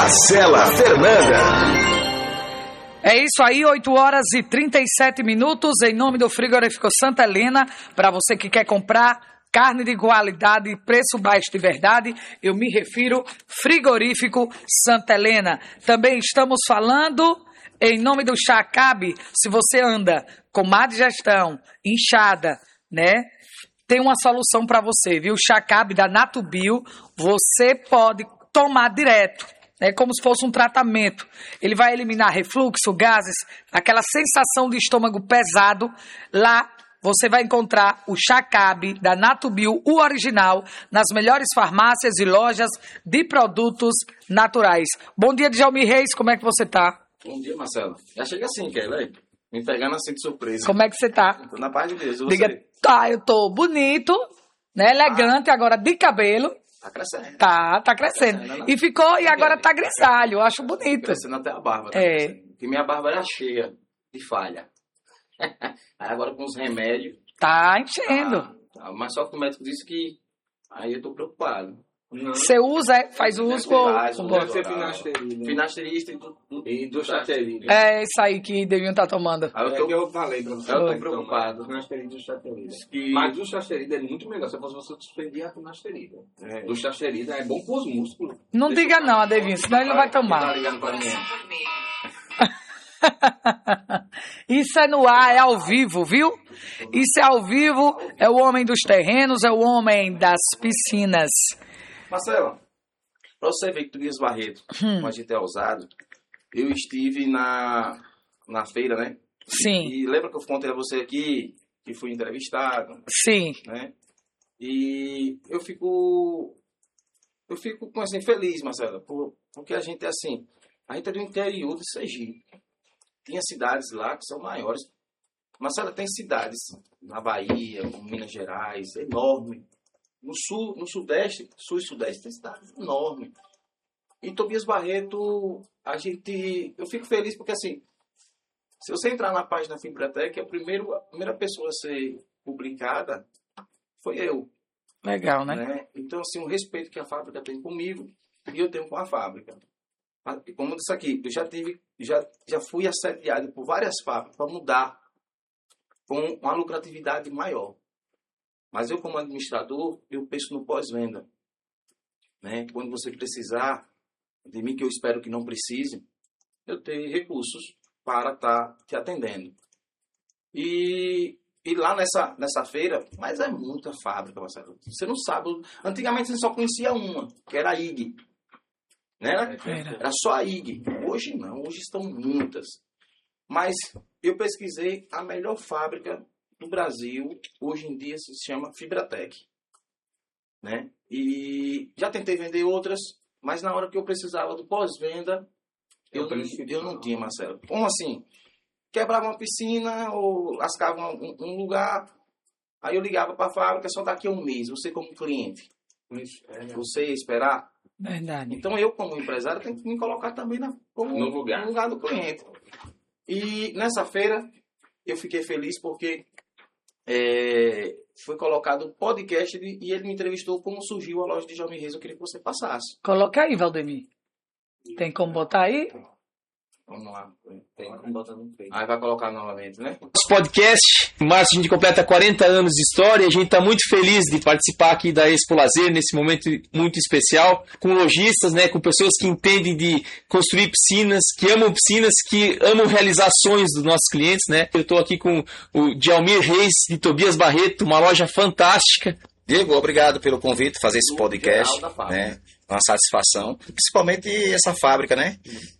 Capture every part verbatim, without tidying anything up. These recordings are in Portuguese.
Marcela Fernanda. É isso aí, oito horas e trinta e sete minutos, em nome do Frigorífico Santa Helena, para você que quer comprar carne de qualidade, preço baixo de verdade, eu me refiro Frigorífico Santa Helena. Também estamos falando em nome do Chacabe, se você anda com má digestão, inchada, né? Tem uma solução para você, viu? O Chacabe da Natubio, você pode tomar direto. É como se fosse um tratamento. Ele vai eliminar refluxo, gases, aquela sensação de estômago pesado. Lá você vai encontrar o Chacabe da Natubio, o original, nas melhores farmácias e lojas de produtos naturais. Bom dia, Djalmi Reis, como é que você tá? Bom dia, Marcelo. Já chega assim, Kelly. Me pegando assim de surpresa. Como é que você tá? Tô na paz de Deus. Você? Diga, tá, eu tô bonito, né, elegante, ah. agora de cabelo. Tá crescendo. Tá, tá crescendo. Tá crescendo, e ficou, e agora tá grisalho, eu acho bonito. Crescendo até a barba. Tá é. Crescendo. Porque minha barba era cheia de falha. Aí agora com os remédios... Tá enchendo. Tá, tá. Mas só que o médico disse que... Aí eu tô preocupado. Você usa, é? Faz uso ou... Deve ser finasterida. Finasterista e do, do, e do chasterida. É isso aí que deviam estar tomando. Aí eu, tô, é que eu falei pra você. Eu tô preocupado. Finasterida e chasterida. E... Mas do chasterida é muito melhor. Se fosse você suspendir a finasterida. É. Do chasterida é bom pros músculos. Não Deixa diga não, Adevinho, senão ele não vai tomar. Tá ligando pra mim. Isso é no ar, é ao vivo, viu? Isso é ao vivo, é o homem dos terrenos, é o homem das piscinas. Marcelo, para você ver que Tobias Barreto, hum. como a gente é ousado, eu estive na, na feira, né? Sim. E lembra que eu contei a você aqui que fui entrevistado? Sim. Né? E eu fico, eu fico assim, feliz, Marcelo, por, porque a gente é assim, a gente é do interior de Sergipe. Tinha cidades lá que são maiores. Marcelo, tem cidades na Bahia, como Minas Gerais, é enorme. No sul, no sudeste, sul e sudeste tem cidades enormes. E Tobias Barreto, a gente, eu fico feliz porque assim, se você entrar na página Fibratec, a primeira, a primeira pessoa a ser publicada foi eu. Legal, né? né? Então assim, o respeito que a fábrica tem comigo e eu tenho com a fábrica. Como eu disse aqui, eu já tive, já, já fui assediado por várias fábricas para mudar com uma lucratividade maior. Mas eu, como administrador, eu penso no pós-venda. Né? Quando você precisar de mim, que eu espero que não precise, eu tenho recursos para estar te atendendo. E, e lá nessa, nessa feira, mas é muita fábrica, Marcelo. Você não sabe. Antigamente você só conhecia uma, que era a I G. Né? Era só a I G. Hoje não, hoje estão muitas. Mas eu pesquisei a melhor fábrica do Brasil, hoje em dia se chama Fibratec, né? E já tentei vender outras, mas na hora que eu precisava do pós-venda, eu, eu, eu não tinha, Marcelo. Como assim? Quebrava uma piscina ou lascava um, um lugar, aí eu ligava para a fábrica só daqui a um mês, você como cliente. Você ia esperar? Verdade. Então eu, como empresário, tenho que me colocar também na, como, no, lugar. no lugar do cliente. E nessa feira, eu fiquei feliz porque É, foi colocado um podcast e ele me entrevistou como surgiu a loja de Djalmi Reis. Eu queria que você passasse. Coloca aí, Valdemir. Tem como botar aí? Vamos lá. Tem como botar no peito. Aí vai colocar novamente, né? Nosso podcast, em março a gente completa quarenta anos de história. A gente está muito feliz de participar aqui da Expo Lazer, nesse momento muito especial, com lojistas, né, com pessoas que entendem de construir piscinas, que amam piscinas, que amam realizar sonhos dos nossos clientes, né? Eu estou aqui com o Djalmi Reis de Tobias Barreto, uma loja fantástica. Diego, obrigado pelo convite, fazer esse podcast, né? Uma satisfação. Principalmente essa fábrica, né?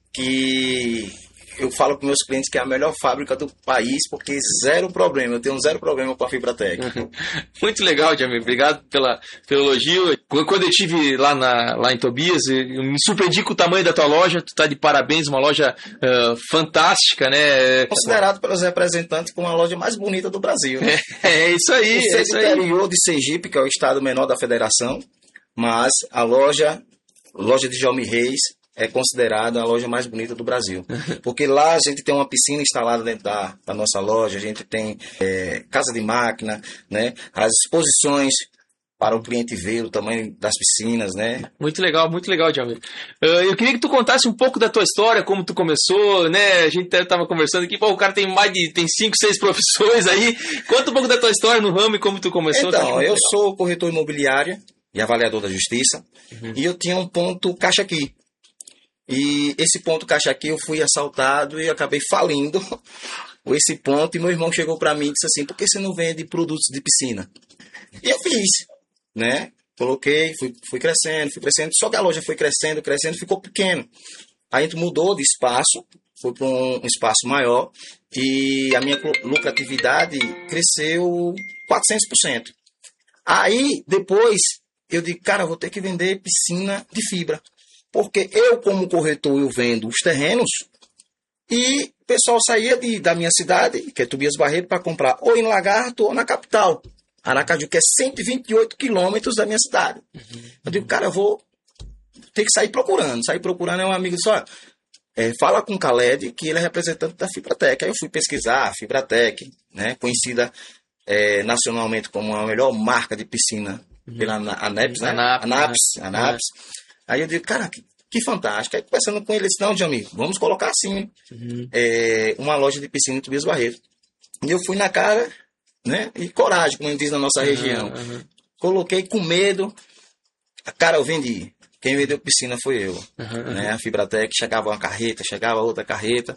Que eu falo para meus clientes que é a melhor fábrica do país, porque zero problema, eu tenho zero problema com a Fibratec. Muito legal, Djalmi, obrigado pela, pelo elogio. Quando eu estive lá, na, lá em Tobias, eu me surpreendi com o tamanho da tua loja, tu tá de parabéns, uma loja uh, fantástica, né? Considerado pelos representantes como a loja mais bonita do Brasil. Né? É, é isso aí. Você é isso aí. interior de Sergipe, que é o estado menor da federação, mas a loja, loja de Djalmi Reis, é considerada a loja mais bonita do Brasil. Porque lá a gente tem uma piscina instalada dentro da, da nossa loja, a gente tem é, casa de máquina, né? As exposições para o cliente ver o tamanho das piscinas, né? Muito legal, muito legal, Djalmir. Uh, eu queria que tu contasse um pouco da tua história, como tu começou, né? A gente estava conversando aqui, pô, o cara tem mais de tem cinco, seis profissões aí. Conta um pouco da tua história no ramo e como tu começou. Então, tá? eu sou corretor imobiliário e avaliador da justiça, uhum. e eu tinha um ponto caixa aqui. E esse ponto caixa aqui eu fui assaltado e acabei falindo com esse ponto. E meu irmão chegou para mim e disse assim: por que você não vende produtos de piscina? E eu fiz, né? Coloquei, fui, fui crescendo, fui crescendo. Só que a loja foi crescendo, crescendo, ficou pequeno. Aí a gente mudou de espaço, foi para um, um espaço maior. E a minha lucratividade cresceu quatrocentos por cento. Aí depois eu digo, cara, eu vou ter que vender piscina de fibra. Porque eu, como corretor, eu vendo os terrenos e o pessoal saía de, da minha cidade, que é Tobias Barreiro, para comprar ou em Lagarto ou na capital, Aracaju, que é cento e vinte e oito quilômetros da minha cidade. Uhum. Eu digo, cara, eu vou ter que sair procurando. Sair procurando, é um amigo disse, olha, é, fala com o Khaled, que ele é representante da Fibratec. Aí eu fui pesquisar a Fibratec, né, conhecida é, nacionalmente como a melhor marca de piscina uhum. pela ANEPS, né? ANAP, ANAPS, né? ANAPS. Aí eu digo, cara, que, que fantástico. Aí conversando com ele, ele disse, não, Djalmir, vamos colocar assim, uhum. é, uma loja de piscina em Tobias Barreiro. E eu fui na cara, né, e coragem, como a gente diz na nossa região. Uhum. Coloquei com medo, cara, eu vendi. Quem vendeu piscina foi eu. Uhum. Né? A Fibratec, chegava uma carreta, chegava outra carreta.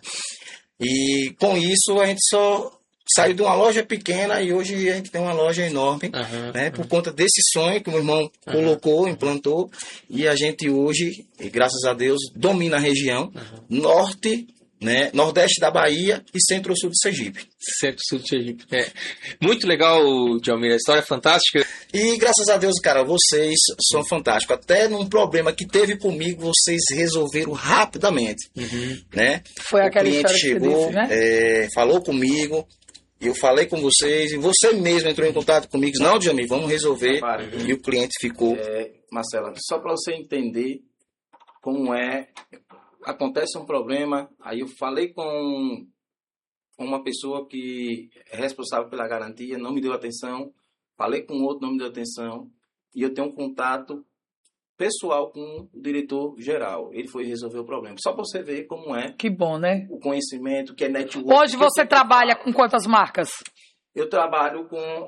E com isso a gente só saiu de uma loja pequena e hoje a gente tem uma loja enorme, uhum, né? Por uhum. conta desse sonho que o meu irmão uhum. colocou, implantou, e a gente hoje, graças a Deus, domina a região uhum. norte, né? Nordeste da Bahia e centro-sul de Sergipe. Centro-sul de Sergipe. É. Muito legal, Djalmir, a história é fantástica. E graças a Deus, cara, vocês são fantásticos. Até num problema que teve comigo, vocês resolveram rapidamente, uhum. né? Foi aquela o cliente história chegou, que você disse, né? é, falou comigo. Eu falei com vocês e você mesmo entrou em contato comigo. Não, Djalmir, vamos resolver. Para, e o cliente ficou. É, Marcela, só para você entender como é. Acontece um problema, aí eu falei com uma pessoa que é responsável pela garantia, não me deu atenção. Falei com outro, não me deu atenção. E eu tenho um contato pessoal com o diretor geral. Ele foi resolver o problema. Só para você ver como é. Que bom, né? O conhecimento, que é network. Hoje você trabalha com quantas marcas? Eu trabalho com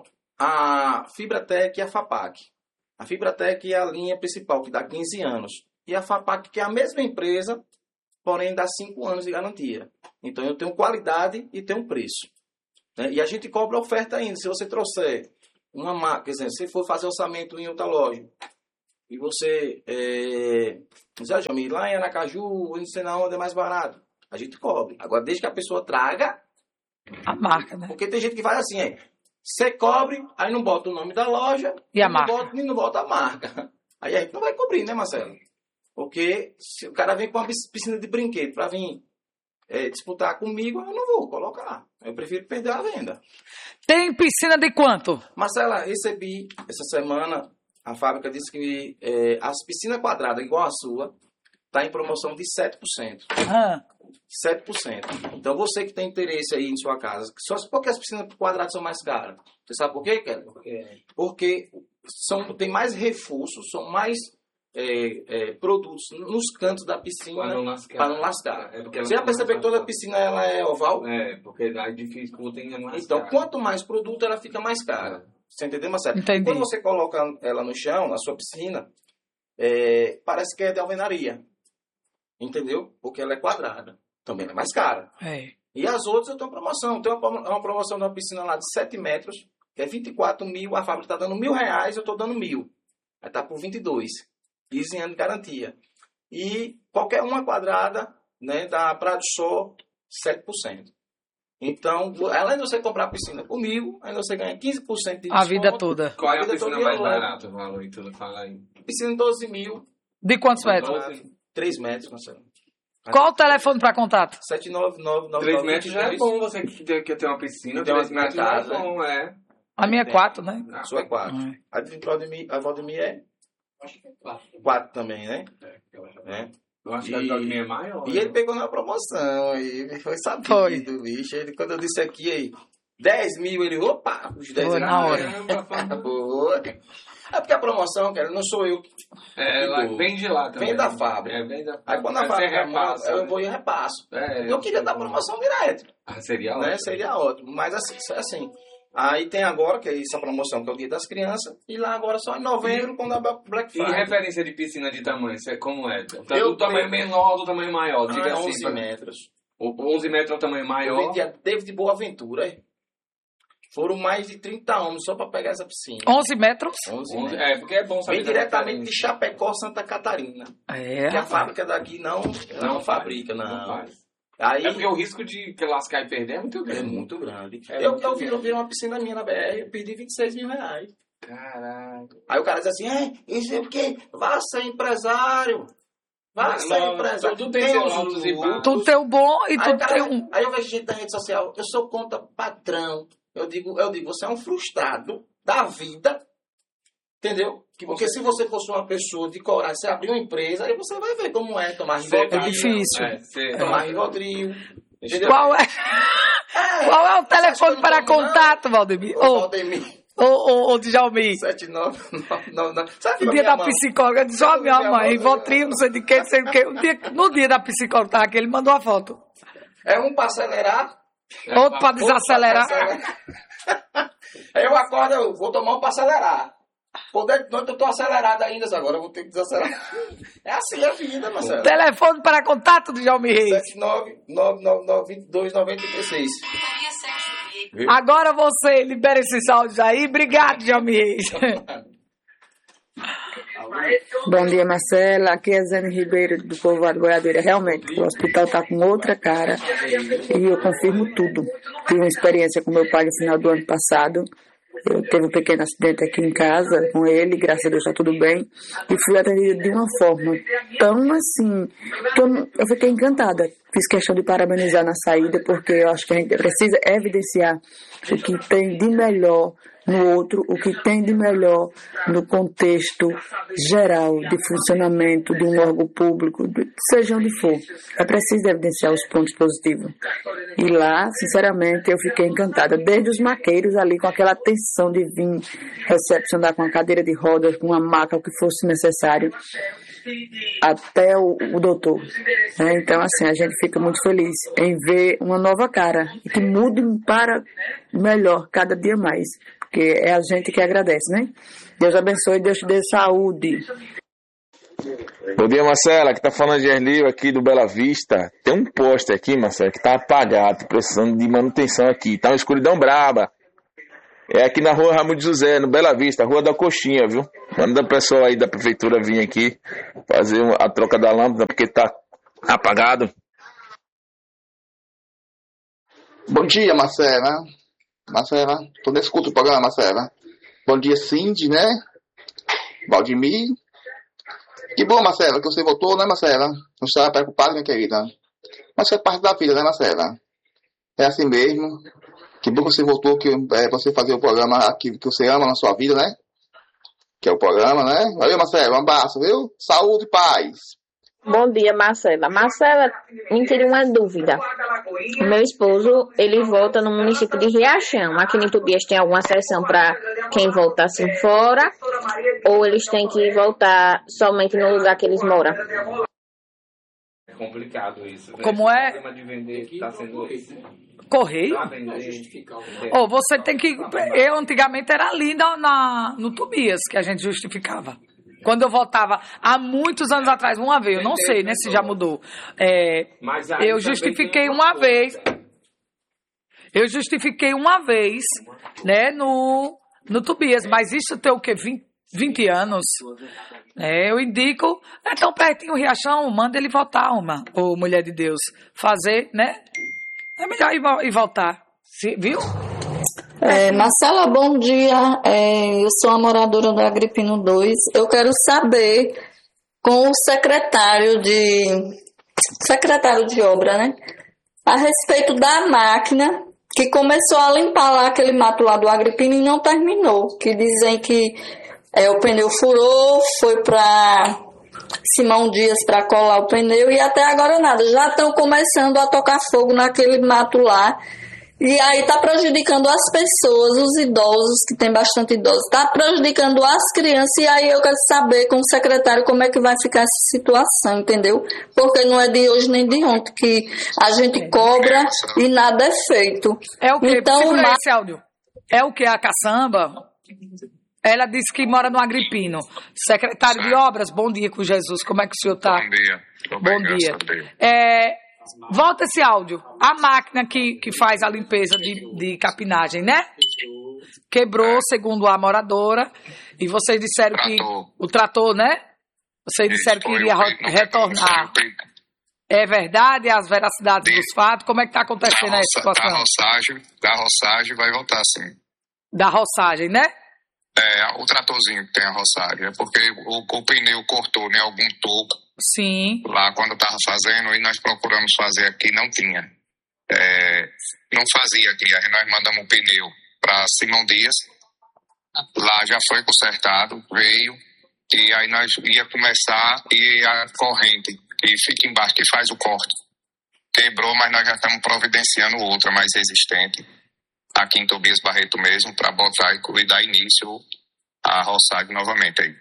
a Fibratec e a FAPAC. A Fibratec é a linha principal, que dá quinze anos. E a FAPAC, que é a mesma empresa, porém dá cinco anos de garantia. Então eu tenho qualidade e tenho preço. Né? E a gente cobra oferta ainda. Se você trouxer uma marca, quer dizer, se for fazer orçamento em outra loja, e você, é, dizer, Djalmir, lá em Aracaju, não sei na onde é mais barato, a gente cobre. Agora, desde que a pessoa traga a marca, né? Porque tem gente que faz assim, é, você cobre, aí não bota o nome da loja e a não marca. Bota, e não bota a marca. Aí a gente não vai cobrir, né, Marcelo? Porque se o cara vem com uma piscina de brinquedo para vir é, disputar comigo, eu não vou colocar. Eu prefiro perder a venda. Tem piscina de quanto? Marcela, recebi essa semana, a fábrica disse que é, as piscinas quadradas, igual a sua, está em promoção de sete por cento. Ah. sete por cento. Então você que tem interesse aí em sua casa, só porque as piscinas quadradas são mais caras. Você sabe por quê, Kelly? Porque são, tem mais reforços, são mais é, é, produtos nos cantos da piscina para não lascar. Para não lascar. É você já percebeu que toda piscina ela é oval? É, porque é difícil tem mais Então, caro. Quanto mais produto, ela fica mais cara. Você entendeu, Marcelo? Entendi. Quando você coloca ela no chão, na sua piscina, é, parece que é de alvenaria. Entendeu? Porque ela é quadrada. Também é mais cara. É. E as outras eu tenho promoção. Tem uma, uma promoção de uma piscina lá de sete metros, que é vinte e quatro mil, a fábrica está dando mil reais, eu estou dando mil. Aí está por vinte e dois. quinze anos de garantia. E qualquer uma quadrada, né, dá prazo só sete por cento. Então, além de você comprar a piscina comigo, ainda você ganha quinze por cento de desconto. A vida toda. Qual é a piscina mais barata? Valor e tudo, fala aí. Piscina de doze mil. De quantos metros? três metros, Marcelo. Qual o telefone para contato? sete nove nove nove três metros já é bom, você que quer ter uma piscina. três metros já é bom, é. A minha é quatro, né? A sua é quatro. É. A de Valdemir, a Valdemir é? Acho que é quatro também, né? É. Eu acho que a de Valdemir é maior. E ele pegou na promoção, e foi sabido, foi. bicho. Ele, quando eu disse aqui, aí, dez mil, ele, opa, os dez foi na hora. Boa. É porque a promoção, cara, não sou eu que. É, ela vem de lá também. Vem da fábrica. É, vem da fábrica. Aí quando a fábrica repassa, eu vou e repasso. É, eu queria dar promoção direto. Ah, seria né? ótimo. Seria ótimo. Mas assim, assim. Aí tem agora, que é essa promoção, que é o Dia das Crianças, e lá agora só em novembro, quando é Black Friday. E referência de piscina de tamanho, você, como é? Então, Eu do tamanho tenho... menor, do tamanho maior, diga ah, assim. onze metros. O onze metros é o tamanho maior. Eu vendi a David Boaventura, hein? Foram mais de trinta homens só para pegar essa piscina. onze metros? onze onze, metros. é, porque é bom saber. Vem diretamente de Chapecó, Santa Catarina. É. Que a fábrica daqui não, não, não fabrica, não. não faz. Aí, é porque o risco de que lascar e perder é muito grande. É muito grande. É eu muito eu, vi, eu vi uma piscina minha na B R, eu perdi vinte e seis mil reais. Caralho. Aí o cara diz assim, é, isso é porque vá ser empresário. Vá ser não, empresário. Tudo tem seus altos e baixos. Tudo tem o bom e Aí, tudo cara, tem um... aí eu vejo gente na rede social, eu sou contra patrão. Eu digo, eu digo, você é um frustrado da vida. Entendeu? Porque se você fosse uma pessoa de coragem, você abrir uma empresa, aí você vai ver como é tomar Rivotril. É difícil. É, você... Tomar Rivotril. Entendeu? Qual é, É, qual é o telefone não para tomo, contato, Valdemir? Ô, Ô, Valdemir. ô, ô, ô, Djalmi. sete nove nove nove. Sabe No a dia minha da mão? psicóloga, eu disse, ó, minha Minha mãe, mão, Rivotril, não sei de que, não sei o que. No dia, no dia da psicóloga, tava aqui, ele mandou a foto. É um para acelerar. Outro para desacelerar. Aí eu acordo, eu vou tomar um para acelerar. Por dentro de noite eu tô acelerado ainda, agora eu vou ter que desacelerar. É assim a vida, Marcelo. Telefone para contato, Djalmi Reis. sete nove nove nove nove dois nove seis. Agora você libera esses áudios aí. Obrigado, Djalmi Reis. Bom dia, Marcela. Aqui é Zane Ribeiro, do Povoado Goiadeira. Realmente, o hospital está com outra cara e eu confirmo tudo. Tive uma experiência com meu pai no final do ano passado. Eu teve um pequeno acidente aqui em casa com ele, graças a Deus está tudo bem. E fui atendida de uma forma tão assim, que eu, eu fiquei encantada. Fiz questão de parabenizar na saída, porque eu acho que a gente precisa evidenciar o que tem de melhor no outro, o que tem de melhor no contexto geral de funcionamento de um órgão público, seja onde for. É preciso evidenciar os pontos positivos. E lá, sinceramente, eu fiquei encantada. Desde os maqueiros ali, com aquela atenção de vir recepcionar com a cadeira de rodas, com uma maca, o que fosse necessário, até o, o doutor. É, então, assim, a gente fica muito feliz em ver uma nova cara e que mude para melhor cada dia mais. Porque é a gente que agradece, né? Deus abençoe, Deus te dê saúde. Bom dia, Marcela, que tá falando de Erlio aqui do Bela Vista. Tem um poste aqui, Marcela, que tá apagado, precisando de manutenção aqui. Tá uma escuridão braba. É aqui na rua Ramos de José, no Bela Vista, rua da Coxinha, viu? Manda o pessoal aí da prefeitura vir aqui fazer a troca da lâmpada, porque tá apagado. Bom dia, Marcela. Marcela, tô nesse culto do programa, Marcela. Bom dia, Cindy, né? Valdemir. Que bom, Marcela, que você voltou, né, Marcela? Não estava preocupada, minha querida. Mas é parte da vida, né, Marcela? É assim mesmo. Que bom que você voltou, que é, você fazer o programa que, que você ama na sua vida, né? Que é o programa, né? Valeu, Marcela, um abraço, viu? Saúde e paz. Bom dia, Marcela. Marcela, me tira uma dúvida. O meu esposo, ele volta no município de Riachão. Aqui em Tobias tem alguma sessão para quem volta assim fora? Ou eles têm que voltar somente no lugar que eles moram? É complicado isso. Como é? O problema de vender está sendo esse. Correio? Ou oh, você tem que... Eu antigamente era ali na, na, no Tobias que a gente justificava. Quando eu voltava, há muitos anos atrás, uma vez, eu não sei, né, se já mudou. É, eu justifiquei uma vez, eu justifiquei uma vez, né, no, no Tobias, mas isso tem o quê, vinte, vinte anos? É, eu indico, é tão pertinho o Riachão, manda ele voltar, uma, ou Mulher de Deus, fazer, né, é melhor ir, ir voltar, viu? É, Marcela, bom dia. É, eu sou a moradora do Agripino dois. Eu quero saber com o secretário de secretário de obra, né? A respeito da máquina que começou a limpar lá aquele mato lá do Agripino e não terminou. Que dizem que é, o pneu furou, foi para Simão Dias para colar o pneu e até agora nada. Já estão começando a tocar fogo naquele mato lá. E aí está prejudicando as pessoas, os idosos, que tem bastante idosos, está prejudicando as crianças, e aí eu quero saber com o secretário como é que vai ficar essa situação, entendeu? Porque não é de hoje nem de ontem que a gente cobra e nada é feito. É o quê? Então, Segura uma... esse áudio. É o que? A caçamba? Ela disse que mora no Agripino. Secretário de Obras, bom dia com Jesus. Como é que o senhor está? Bom dia. Tô bom bem, dia. Deus. É, volta esse áudio. A máquina que, que faz a limpeza de, de capinagem, né? Quebrou, segundo a moradora. E vocês disseram trator. que... O trator, né? Vocês disseram que iria re- retornar. É verdade? As veracidades Sim. dos fatos? Como é que está acontecendo da essa situação? Da roçagem, da roçagem vai voltar, sim. Da roçagem, né? É, o tratorzinho que tem a roçagem. É porque o, o pneu cortou, né? Algum toco. Sim. Lá quando estava fazendo, e nós procuramos fazer aqui, não tinha. É, não fazia aqui. Aí nós mandamos o pneu para Simão Dias. Lá já foi consertado, veio. E aí nós ia começar e a corrente que fica embaixo, que faz o corte. Quebrou, mas nós já estamos providenciando outra mais resistente. Aqui em Tobias Barreto mesmo, para botar e dar início à roçagem novamente aí.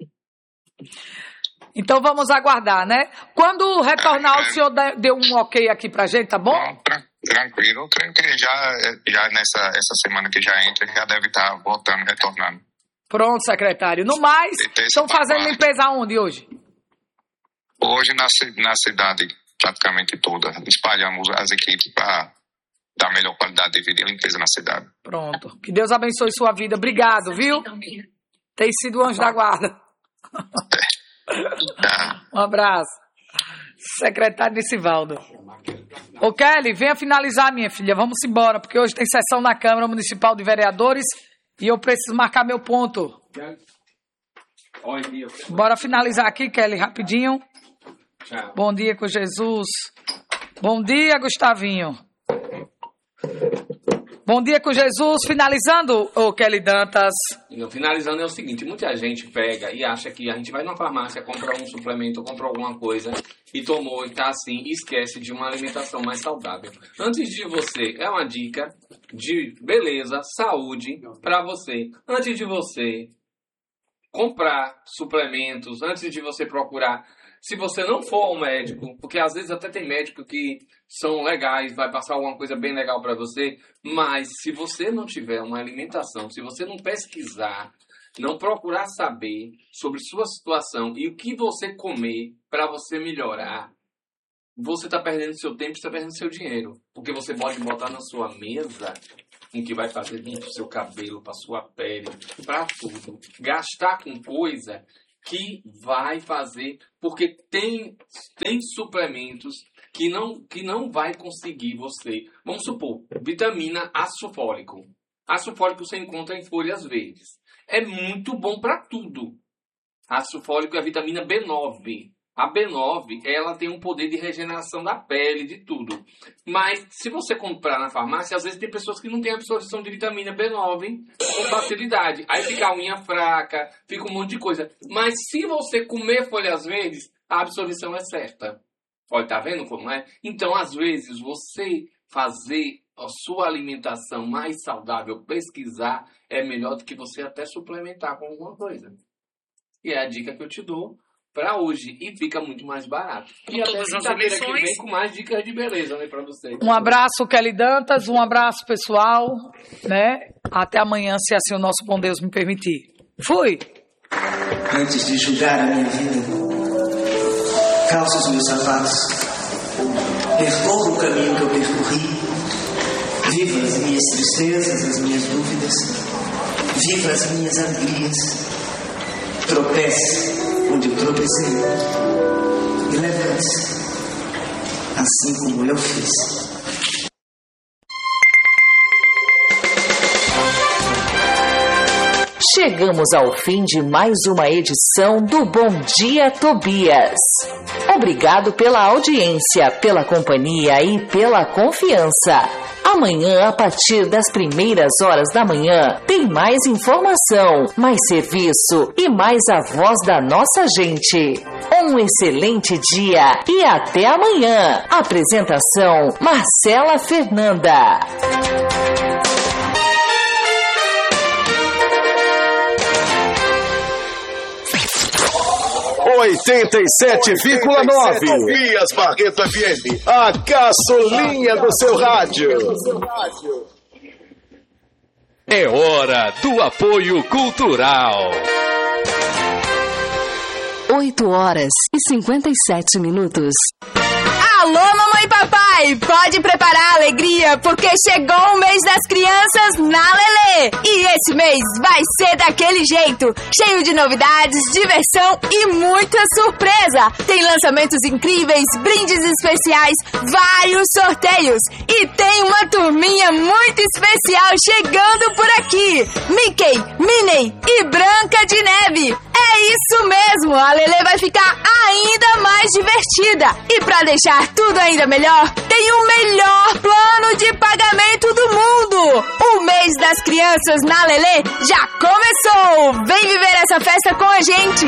Então vamos aguardar, né? Quando retornar, é, é... o senhor deu um ok aqui pra gente, tá bom? Não, tra- tranquilo, eu creio que já, já nessa essa semana que já entra, já deve estar voltando, retornando. Pronto, secretário. No mais, estão fazendo limpeza aonde hoje? Hoje na, na cidade, praticamente toda. Espalhamos as equipes para dar melhor qualidade de vida e limpeza na cidade. Pronto. Que Deus abençoe sua vida. Obrigado, viu? Tem sido o anjo da guarda. Um abraço. Secretário Nicivaldo. Ô Kelly, venha finalizar, minha filha. Vamos embora, porque hoje tem sessão na Câmara Municipal de Vereadores e eu preciso marcar meu ponto. Bora finalizar aqui, Kelly, rapidinho. Bom dia com Jesus. Bom dia, Gustavinho. Bom dia com Jesus. Finalizando, ô Kelly Dantas. Finalizando é o seguinte, muita gente pega e acha que a gente vai numa farmácia, compra um suplemento, compra alguma coisa e tomou e tá assim, e esquece de uma alimentação mais saudável. Antes de você, é uma dica de beleza, saúde para você. Antes de você comprar suplementos, antes de você procurar, se você não for um médico, porque às vezes até tem médico que são legais, vai passar alguma coisa bem legal para você, mas se você não tiver uma alimentação, se você não pesquisar, não procurar saber sobre sua situação e o que você comer para você melhorar, você está perdendo seu tempo e está perdendo seu dinheiro. Porque você pode botar na sua mesa o que vai fazer bem para o seu cabelo, para sua pele, para tudo. Gastar com coisa que vai fazer, porque tem, tem suplementos que não, que não vai conseguir você. Vamos supor, vitamina ácido fólico. Ácido fólico você encontra em folhas verdes. É muito bom para tudo. Ácido fólico é a vitamina B nove. A B nove, ela tem um poder de regeneração da pele, de tudo. Mas, se você comprar na farmácia, às vezes tem pessoas que não têm absorção de vitamina B nove com facilidade. Aí fica a unha fraca, fica um monte de coisa. Mas, se você comer folhas verdes, a absorção é certa. Olha, tá vendo como é? Então, às vezes, você fazer a sua alimentação mais saudável, pesquisar, é melhor do que você até suplementar com alguma coisa. E é a dica que eu te dou para hoje, e fica muito mais barato. E até sexta-feira que vem com mais dicas de beleza, né, para vocês. Um abraço, Kelly Dantas, um abraço, pessoal, né? Até amanhã, se assim o nosso bom Deus me permitir. Fui! Antes de julgar a minha vida, calça os meus sapatos, percorra o caminho que eu percorri, viva as minhas tristezas, as minhas dúvidas, viva as minhas alegrias, tropece onde eu tropecei e levante-se, assim como eu fiz. Chegamos ao fim de mais uma edição do Bom Dia Tobias. Obrigado pela audiência, pela companhia e pela confiança. Amanhã, a partir das primeiras horas da manhã, tem mais informação, mais serviço e mais a voz da nossa gente. Um excelente dia e até amanhã. Apresentação Marcela Fernanda. oitenta e sete vírgula nove Tobias Barreto F M, a gasolina do seu rádio. É hora do apoio cultural. oito horas e cinquenta e sete minutos. Alô, mamãe e papai, pode preparar a alegria, porque chegou o mês das crianças na Lelê. E esse mês vai ser daquele jeito, cheio de novidades, diversão e muita surpresa. Tem lançamentos incríveis, brindes especiais, vários sorteios. E tem uma turminha muito especial chegando por aqui. Mickey, Minnie e Branca de Neve. É isso mesmo, a Lelê vai ficar ainda mais divertida. E pra deixar tudo ainda melhor, tem o melhor plano de pagamento do mundo. O mês das crianças na Lelê já começou. Vem viver essa festa com a gente.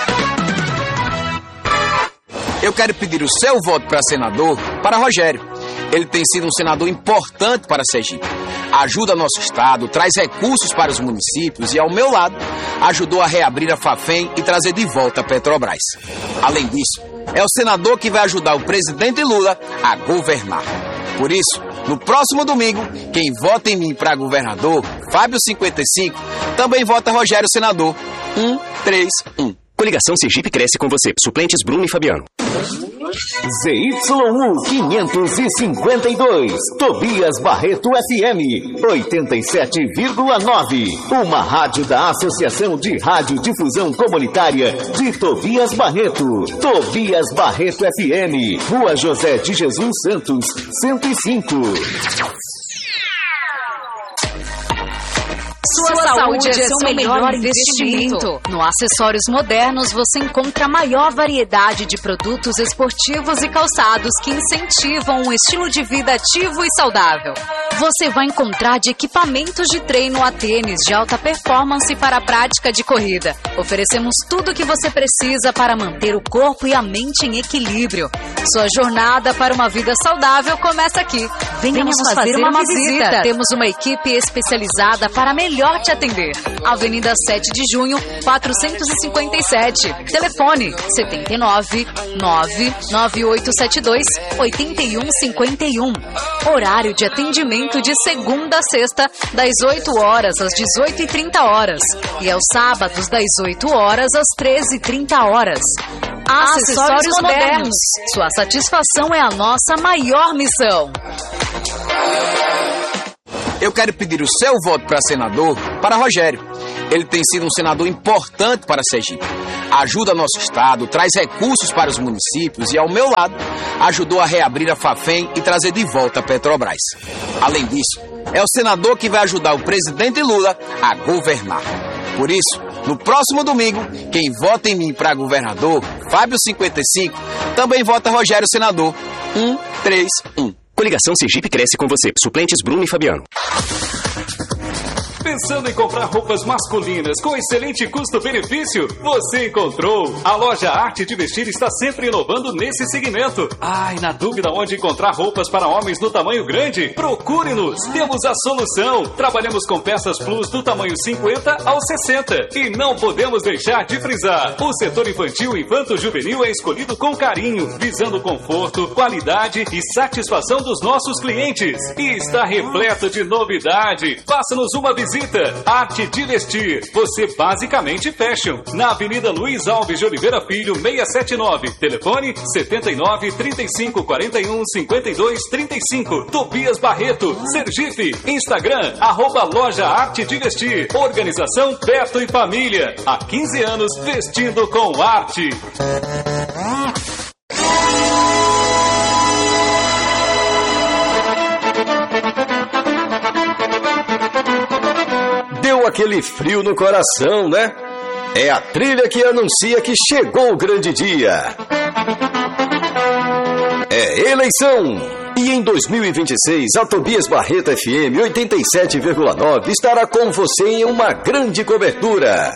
Eu quero pedir o seu voto para senador para Rogério. Ele tem sido um senador importante para Sergipe. Ajuda nosso estado, traz recursos para os municípios e, ao meu lado, ajudou a reabrir a Fafem e trazer de volta a Petrobras. Além disso, é o senador que vai ajudar o presidente Lula a governar. Por isso, no próximo domingo, quem vota em mim para governador, Fábio cinquenta e cinco, também vota Rogério senador um três um. Coligação Sergipe cresce com você. Suplentes Bruno e Fabiano. Z Y U quinhentos e cinquenta e dois, Tobias Barreto F M, oitenta e sete vírgula nove. Uma rádio da Associação de Radiodifusão Comunitária de Tobias Barreto. Tobias Barreto F M, Rua José de Jesus Santos, cento e cinco. Sua, Sua saúde é seu melhor, melhor investimento. investimento. No Acessórios Modernos você encontra a maior variedade de produtos esportivos e calçados que incentivam um estilo de vida ativo e saudável. Você vai encontrar de equipamentos de treino a tênis de alta performance para a prática de corrida. Oferecemos tudo o que você precisa para manter o corpo e a mente em equilíbrio. Sua jornada para uma vida saudável começa aqui. Venha, Venha nos fazer, fazer uma, uma visita. visita. Temos uma equipe especializada para melhor te atender. Avenida sete de junho, quatrocentos e cinquenta e sete. Telefone setenta e nove, nove nove oito sete dois, oito um cinco um. Horário de atendimento de segunda a sexta, das oito horas às dezoito e trinta horas. E aos sábados, das oito horas às treze e trinta horas. Acessórios, Acessórios modernos. modernos. Sua satisfação é a nossa maior missão. Eu quero pedir o seu voto para senador para Rogério. Ele tem sido um senador importante para Sergipe. Ajuda nosso estado, traz recursos para os municípios e, ao meu lado, ajudou a reabrir a Fafem e trazer de volta a Petrobras. Além disso, é o senador que vai ajudar o presidente Lula a governar. Por isso, no próximo domingo, quem vota em mim para governador, Fábio cinquenta e cinco, também vota Rogério senador um três um. Coligação Sergipe cresce com você. Suplentes Bruno e Fabiano. Pensando em comprar roupas masculinas com excelente custo-benefício? Você encontrou! A loja Arte de Vestir está sempre inovando nesse segmento. Ai, na dúvida onde encontrar roupas para homens no tamanho grande? Procure-nos! Temos a solução! Trabalhamos com peças plus do tamanho cinquenta ao sessenta. E não podemos deixar de frisar: o setor infantil e infanto-juvenil é escolhido com carinho, visando conforto, qualidade e satisfação dos nossos clientes. E está repleto de novidade. Faça-nos uma visita. Visita Arte de Vestir. Você basicamente fashion. Na Avenida Luiz Alves de Oliveira Filho, seiscentos e setenta e nove. Telefone setenta e nove, trinta e cinco, quarenta e um, cinquenta e dois, trinta e cinco. Tobias Barreto, Sergipe. Instagram, arroba Loja Arte de Vestir. Organização Beto e Família. Há quinze anos vestindo com arte. Deu aquele frio no coração, né? É a trilha que anuncia que chegou o grande dia. É eleição! E em dois mil e vinte e seis, a Tobias Barreto F M oitenta e sete vírgula nove estará com você em uma grande cobertura.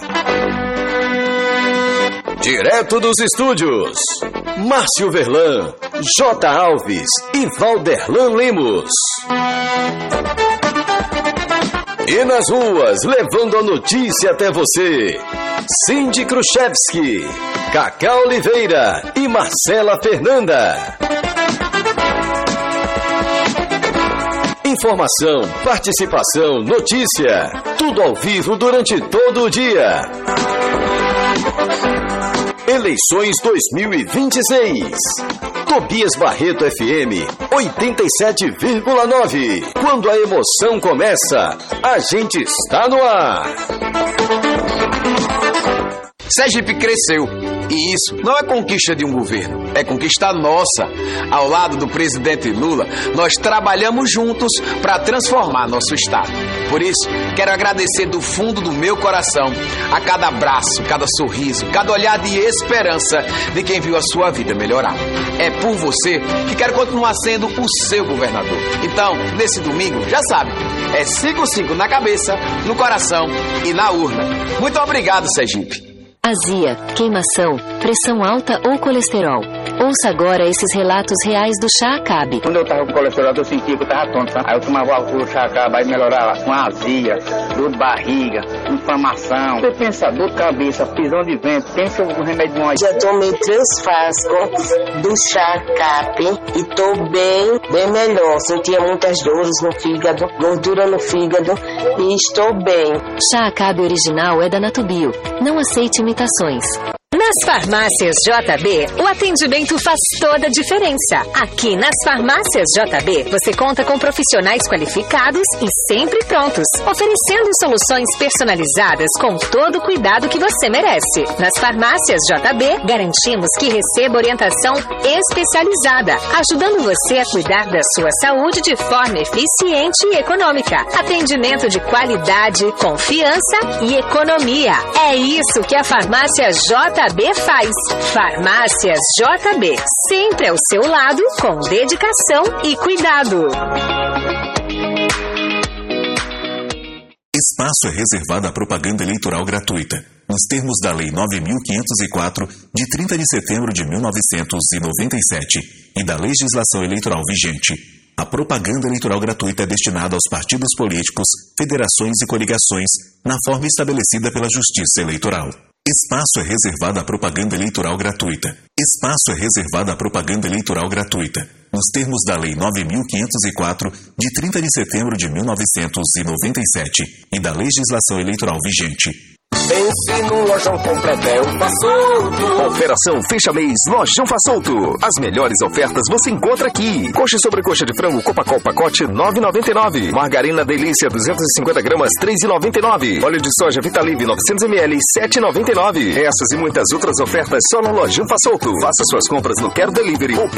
Direto dos estúdios, Márcio Verlan, J. Alves e Valderlan Lemos. E nas ruas, levando a notícia até você, Cindy Khrushchevsky, Cacá Oliveira e Marcela Fernanda. Informação, participação, notícia, tudo ao vivo durante todo o dia. Eleições dois mil e vinte e seis. Tobias Barreto F M oitenta e sete vírgula nove. Quando a emoção começa, a gente está no ar. Sergipe cresceu. E isso não é conquista de um governo, é conquista nossa. Ao lado do presidente Lula, nós trabalhamos juntos para transformar nosso estado. Por isso, quero agradecer do fundo do meu coração a cada abraço, cada sorriso, cada olhar de esperança de quem viu a sua vida melhorar. É por você que quero continuar sendo o seu governador. Então, nesse domingo, já sabe, é cinco cinco na cabeça, no coração e na urna. Muito obrigado, Sergipe. Azia, queimação, pressão alta ou colesterol. Ouça agora esses relatos reais do Chá Acabe. Quando eu tava com colesterol, eu sentia que eu tava tonto, sabe? Aí eu tomava o Chá Acabe, aí melhorava com azia, dor de barriga, inflamação. Você pensa, dor de cabeça, prisão de vento, pensa o remédio mais. Já tomei três frascos do Chá Acabe e tô bem, bem melhor. Sentia muitas dores no fígado, gordura no fígado e estou bem. Chá Acabe original é da Natubio. Não aceite imitações. Nas farmácias J B, o atendimento faz toda a diferença. Aqui nas farmácias J B, você conta com profissionais qualificados e sempre prontos, oferecendo soluções personalizadas com todo o cuidado que você merece. Nas farmácias J B, garantimos que receba orientação especializada, ajudando você a cuidar da sua saúde de forma eficiente e econômica. Atendimento de qualidade, confiança e economia. É isso que a farmácia J B faz. Farmácias J B, sempre ao seu lado, com dedicação e cuidado. Espaço é reservado à propaganda eleitoral gratuita, nos termos da Lei nove mil quinhentos e quatro, de trinta de setembro de mil novecentos e noventa e sete, e da legislação eleitoral vigente. A propaganda eleitoral gratuita é destinada aos partidos políticos, federações e coligações, na forma estabelecida pela Justiça Eleitoral. Espaço é reservado à propaganda eleitoral gratuita. Espaço é reservado à propaganda eleitoral gratuita, nos termos da Lei nove mil quinhentos e quatro, de trinta de setembro de mil novecentos e noventa e sete, e da legislação eleitoral vigente. Pense no Lojão Completel Façolto. Operação Fecha Mês Lojão Façolto. As melhores ofertas você encontra aqui. Coxa e sobrecoxa de frango Copacol pacote nove reais e noventa e nove centavos. Margarina Delícia duzentos e cinquenta gramas três reais e noventa e nove centavos. Óleo de soja Vitalive novecentos mililitros sete reais e noventa e nove centavos. Essas e muitas outras ofertas só no Lojão Façolto. Faça suas compras no Quero Delivery ou